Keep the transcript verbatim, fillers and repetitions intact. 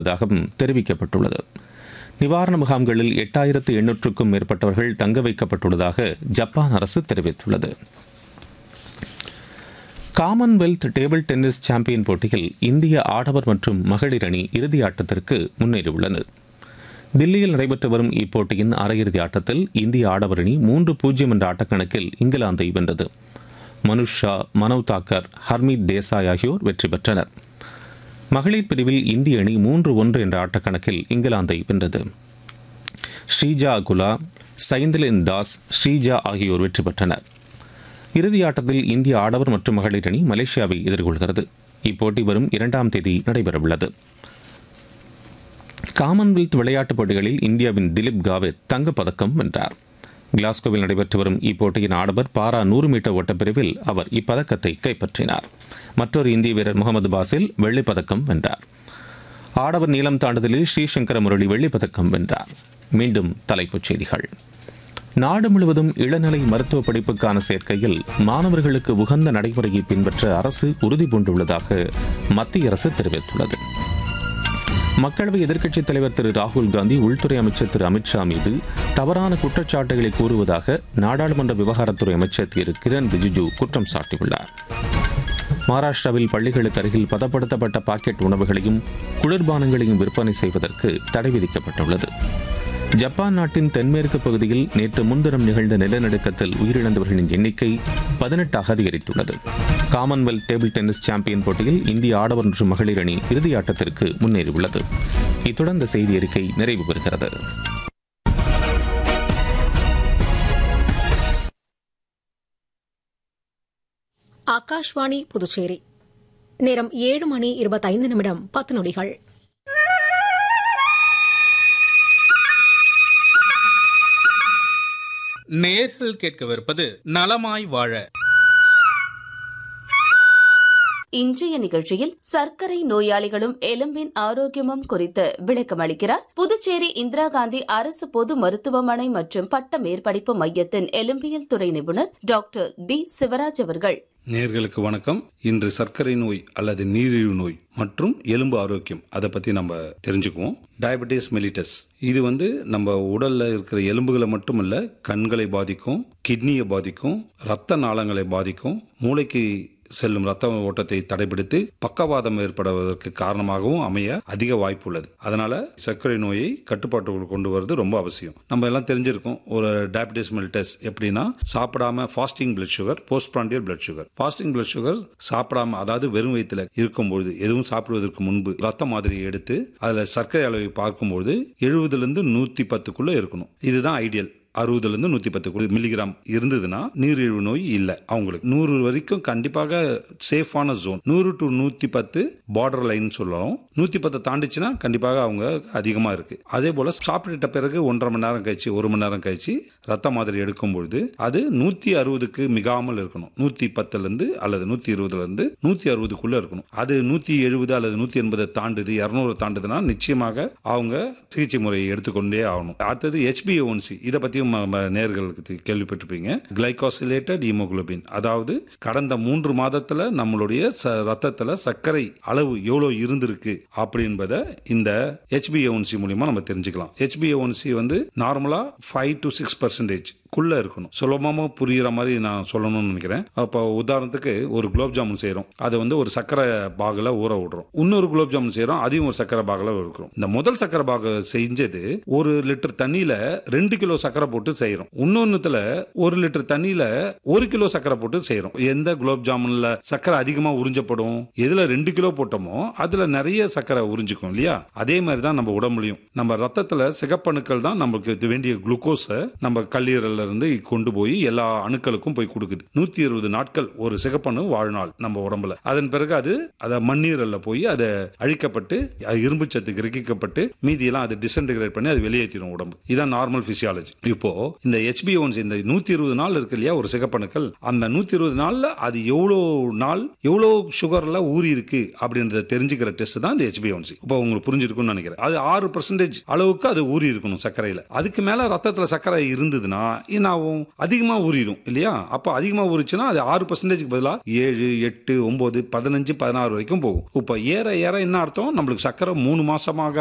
உள்ளதாகவும் தெரிவிக்கப்பட்டுள்ளது. நிவாரண முகாம்களில் எட்டாயிரத்து எண்ணூற்றுக்கும் மேற்பட்டவர்கள் தங்க வைக்கப்பட்டுள்ளதாக ஜப்பான் அரசு தெரிவித்துள்ளது. காமன்வெல்த் டேபிள் டென்னிஸ் சாம்பியன் போட்டியில் இந்திய ஆடவர் மற்றும் மகளிர் அணி இறுதி ஆட்டத்திற்கு முன்னேறியுள்ளனர். தில்லியில் நடைபெற்று வரும் இப்போட்டியின் அரையிறுதி ஆட்டத்தில் இந்திய ஆடவர் அணி மூன்று பூஜ்ஜியம் என்ற ஆட்டக்கணக்கில் இங்கிலாந்தை வென்றது. மனுஷ் ஷா, மனவ் தாக்கர், ஹர்மீத் தேசாய் ஆகியோர் வெற்றி பெற்றனர். மகளிர் பிரிவில் இந்திய அணி மூன்று ஒன்று என்ற ஆட்டக்கணக்கில் இங்கிலாந்தை வென்றது. ஸ்ரீஜா அகுலா, சைந்திலின் தாஸ், ஸ்ரீஜா ஆகியோர் வெற்றி பெற்றனர். இறுதி ஆட்டத்தில் இந்திய ஆடவர் மற்றும் மகளிர் அணி மலேசியாவை எதிர்கொள்கிறது. இப்போட்டி வரும் இரண்டாம் தேதி நடைபெறவுள்ளது. காமன்வெல்த் விளையாட்டுப் போட்டிகளில் இந்தியாவின் திலீப் காவித் தங்கப்பதக்கம் வென்றார். கிளாஸ்கோவில் நடைபெற்று வரும் இப்போட்டியின் ஆடவர் பாரா நூறு மீட்டர் ஓட்டப்பிரிவில் அவர் இப்பதக்கத்தை கைப்பற்றினார். மற்றொரு இந்திய வீரர் முகமது பாசில் வெள்ளிப் பதக்கம் வென்றார். ஆடவர் நீளம் தாண்டுதலில் ஸ்ரீசங்கர முரளி வெள்ளிப் பதக்கம் வென்றார். மீண்டும் தலைப்புச் செய்திகள். நாடு முழுவதும் இளநிலை மருத்துவ படிப்புக்கான சேர்க்கையில் மாணவர்களுக்கு உகந்த நடைமுறையை பின்பற்ற அரசு உறுதி பூண்டுள்ளதாக மத்திய அரசு தெரிவித்துள்ளது. மக்களவை எதிர்க்கட்சித் தலைவர் திரு ராகுல் காந்தி உள்துறை அமைச்சர் திரு அமித்ஷா மீது தவறான குற்றச்சாட்டுகளை கூறுவதாக நாடாளுமன்ற விவகாரத்துறை அமைச்சர் திரு கிரண் ரிஜிஜு குற்றம் சாட்டியுள்ளார். மகாராஷ்டிராவில் பள்ளிகளுக்கு அருகில் பதப்படுத்தப்பட்ட பாக்கெட் உணவுகளையும் குளிர்பானங்களையும் விற்பனை செய்வதற்கு தடை விதிக்கப்பட்டுள்ளது. ஜப்பான் நாட்டின் தென்மேற்கு பகுதியில் நேற்று முன்தினம் நிகழ்ந்த நிலநடுக்கத்தில் உயிரிழந்தவர்களின் எண்ணிக்கை பதினெட்டாக அதிகரித்துள்ளது. காமன்வெல்த் டேபிள் டென்னிஸ் சாம்பியன் போட்டியில் இந்திய ஆடவர் மற்றும் மகளிர் அணி இறுதி ஆட்டத்திற்கு முன்னேறியுள்ளது. இத்துடன் இந்த செய்தி அறிக்கை நிறைவு பெறுகிறது. ஆகாஷ்வாணி புதுச்சேரி. நேரம் ஏழு மணி இருபத்தைந்து நிமிடம் பத்து நொடிகள். நேர்கள் கேட்கவிருப்பது நலமாய் வாழ. இன்றைய நிகழ்ச்சியில் சர்க்கரை நோயாளிகளும் எலும்பின் ஆரோக்கியமும் குறித்து விளக்கம் அளிக்கிறார் புதுச்சேரி இந்திரா காந்தி அரசு பொது மருத்துவமனை மற்றும் பட்ட மேற்படிப்பு மையத்தின் எலும்பியல் துறை நிபுணர் டாக்டர் டி சிவராஜ் அவர்கள். நேர்களுக்கு வணக்கம். இன்று சர்க்கரை நோய் அல்லது நீரிழிவு நோய் மற்றும் எலும்பு ஆரோக்கியம் அதை பத்தி நம்ம தெரிஞ்சுக்குவோம். டயபெட்டிஸ் மெலிட்டஸ் இது வந்து நம்ம உடல்ல இருக்கிற எலும்புகளை மட்டுமல்ல, கண்களை பாதிக்கும், கிட்னியை பாதிக்கும், ரத்த நாளங்களை பாதிக்கும், மூளைக்கு செல்லும் ரத்த ஓட்டத்தை தடைபிடித்து பக்கவாதம் ஏற்படுவதற்கு காரணமாகவும் அமைய அதிக வாய்ப்பு உள்ளது. அதனால சர்க்கரை நோயை கட்டுப்பாட்டுக்குள் கொண்டு வருவது ரொம்ப அவசியம். நம்ம எல்லாம் தெரிஞ்சிருக்கோம். ஒரு டயபெட்டிஸ் மெலிட்டஸ் எப்படின்னா, சாப்பிடாம fasting blood sugar, post prandial blood sugar. Fasting blood sugar சாப்பிடாம, அதாவது வெறும் வயிற்றுல இருக்கும்போது, எதுவும் சாப்பிடுவதற்கு முன்பு ரத்த மாதிரியை எடுத்து அதுல சர்க்கரை அளவை பார்க்கும்போது எழுபதுல இருந்து நூத்தி பத்துக்குள்ள இருக்கணும். இதுதான் ஐடியல். அறுபதுல இருந்து நூத்தி பத்து மில்லிகிராம் இருந்ததுன்னா நீரிழிவு நோய் இல்லை. அவங்களுக்கு நூறு வரைக்கும் கண்டிப்பாக சேஃபான ஜோன். நூறு டு நூத்தி பத்து பார்டர் லைன் சொல்லலாம். நூத்தி பத்து தாண்டிச்சுன்னா கண்டிப்பாக அவங்க அதிகமா இருக்கு. அதே போல சாப்பிட்ட பிறகு ஒன்றரை மணி நேரம் கழிச்சு, ஒரு மணி நேரம் கழிச்சு ரத்த மாதிரி எடுக்கும் பொழுது அது நூத்தி அறுபதுக்கு மிகாமல் இருக்கணும். நூத்தி பத்துல இருந்து அல்லது நூத்தி இருபதுல இருந்து நூத்தி அறுபதுக்குள்ள இருக்கணும். அது நூத்தி எழுபது அல்லது நூத்தி எண்பதை தாண்டுது, இருநூறு தாண்டுதுன்னா நிச்சயமாக அவங்க சிகிச்சை முறையை எடுத்துக்கொண்டே ஆகணும். அடுத்தது H B A one C. இதை பத்தி நேர்களுக்கு கேள்விப்பட்டிருப்பீங்க. கிளைகோசிலேட்டட் ஹீமோகுளோபின், அதாவது கடந்த மூன்று மாதத்துல நம்மளுடைய ரத்தத்துல சர்க்கரை அளவு எவ்வளவு இருந்திருக்கு அப்படின்பதை இந்த H B A one C மூலமா நம்ம தெரிஞ்சுக்கலாம். H B A one C வந்து நார்மலா ஃபைவ் டு சிக்ஸ் பர்சன்டேஜ் குள்ள இருக்கணும். சுலபமா புரியுற மாதிரி நான் சொல்லணும்னு நினைக்கிறேன். அப்போ உதாரணத்துக்கு ஒரு குலோப் ஜாமுன் செய்யறோம், அதை வந்து ஒரு சக்கரை பாகுல ஊற விடுறோம். இன்னொரு குலோப் ஜாமுன் செய்யறோம், அதையும் ஒரு சக்கரை பாகுல இருக்கிறோம். இந்த முதல் சக்கரை பாகு செஞ்சது ஒரு லிட்டர் தண்ணியில ரெண்டு கிலோ சக்கரை போட்டு செய்யறோம். இன்னொன்னுல ஒரு லிட்டர் தண்ணியில ஒரு கிலோ சக்கரை போட்டு செய்யறோம். எந்த குலோப் ஜாமுன்ல சக்கரை அதிகமா உறிஞ்சப்படும், எதுல ரெண்டு கிலோ போட்டோமோ அதுல நிறைய சக்கரை உறிஞ்சிக்கும் இல்லையா? அதே மாதிரி தான் நம்ம உடம்புலையும் நம்ம ரத்தத்துல சிகப்பணுக்கள் தான் நமக்கு வேண்டிய குளுக்கோஸை நம்ம கல்லீரல் இருந்து கொண்டு போய் எல்லா அணுக்களுக்கும் போய் கொடுக்குது. நூத்தி இருபது நாட்கள் ஒரு சிகப்பணு வாழ்நாள் நம்ம உடம்புல. அதன் பிறகு அது அத மண்ணீரல்ல போய் அதை அழிக்கப்பட்டு இரும்பு சத்து கிரகிக்கப்பட்டு மீதியெல்லாம் அது டிஸ்இன்டகிரேட் பண்ணி அது வெளியேற்றிடும் உடம்பு. இதான் நார்மல் பிசியாலஜி. இப்போ இந்த H B A one C இந்த நூத்தி இருபது நாள் இருக்கு இல்லையா ஒரு சிகப்பணுக்கள், அந்த நூத்தி இருபது நாள்ல அது எவ்வளவு நாள் எவ்வளவு சுகர்ல ஊறி இருக்கு அப்படின்றத தெரிஞ்சுக்கிற டெஸ்ட் தான் இந்த H B A one C. இப்போ உங்களுக்கு புரிஞ்சிருக்கும்னு நினைக்கிறேன். அது ஆறு பர்சன்டேஜ் அளவுக்கு அது ஊறி இருக்கணும் சர்க்கரையில. அதுக்கு மேல ரத்தத்துல சர்க்கரை இருந்ததுன்னா என்னாகும், அதிகமா ஊறிடும் இல்லையா? அப்ப அதிகமா ஊறிச்சுன்னா அது ஆறு பர்சன்டேஜ்க்கு பதிலா ஏழு எட்டு ஒன்பது பதினஞ்சு பதினாறு வரைக்கும் போகும். இப்ப ஏற ஏற என்ன அர்த்தம், நம்மளுக்கு சக்கரை மூணு மாசமாக